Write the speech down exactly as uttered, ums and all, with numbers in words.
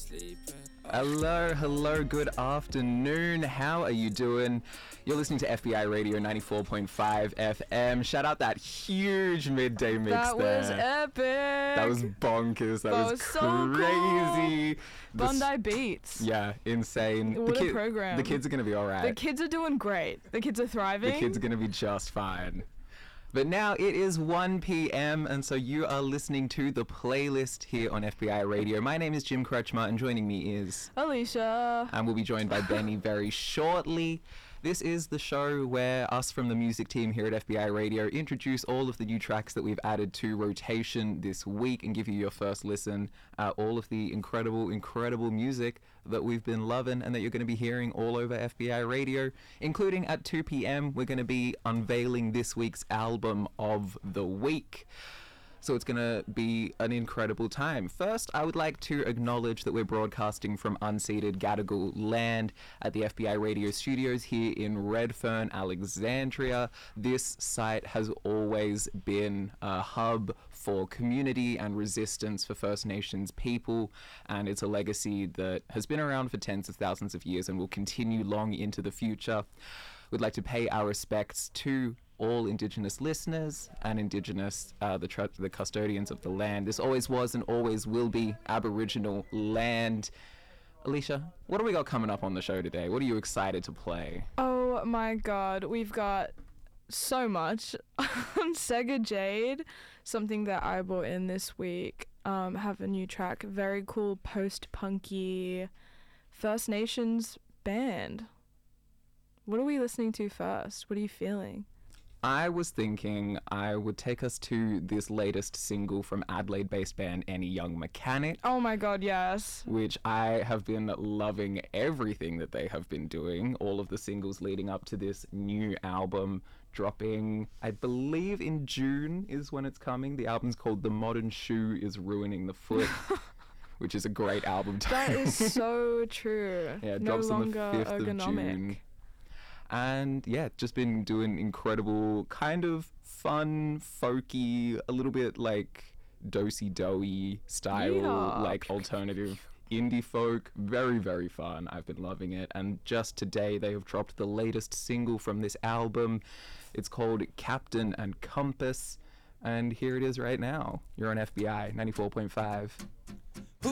Hello, hello, good afternoon. How are you doing? You're listening to F B I Radio ninety-four point five F M. Shout out that huge midday mix that there. was epic. That was bonkers. That, That was, was so crazy. cool. The s- Bondi Beats. Yeah, insane. What the a program. The kids are going to be all right. The kids are doing great. The kids are thriving. The kids are going to be just fine. But now it is one p.m. and so you are listening to The Playlist here on F B I Radio. My name is Jim Kretschmer and joining me is... Alicia. And we'll be joined by Benny very shortly. This is the show where us from the music team here at F B I Radio introduce all of the new tracks that we've added to rotation this week and give you your first listen at all of the incredible, incredible music that we've been loving and that you're going to be hearing all over F B I Radio, including at two p.m. we're going to be unveiling this week's album of the week. So it's going to be an incredible time. First, I would like to acknowledge that we're broadcasting from unceded Gadigal land at the F B I Radio studios here in Redfern, Alexandria. This site has always been a hub for community and resistance for First Nations people, and it's a legacy that has been around for tens of thousands of years and will continue long into the future. We'd like to pay our respects to all Indigenous listeners and Indigenous, uh, the, tr- the custodians of the land. This always was and always will be Aboriginal land. Alicia, what do we got coming up on the show today? What are you excited to play? Oh my god, we've got so much. Sega Jade, something that I bought in this week, um, have a new track. Very cool post-punky First Nations band. What are we listening to first? What are you feeling? I was thinking I would take us to this latest single from Adelaide-based band Any Young Mechanic. Oh my god, yes. Which I have been loving everything that they have been doing. All of the singles leading up to this new album dropping, I believe in June is when it's coming. The album's called The Modern Shoe is Ruining the Foot. Which is a great album title. That is so true. Yeah, it no drops on longer the fifth ergonomic. of June. And yeah, just been doing incredible, kind of fun, folky, a little bit like do-si-do-y style, Yeah. like alternative indie folk. Very, very fun. I've been loving it. And just today they have dropped the latest single from this album. It's called Captain and Compass. And here it is right now. You're on F B I ninety-four point five.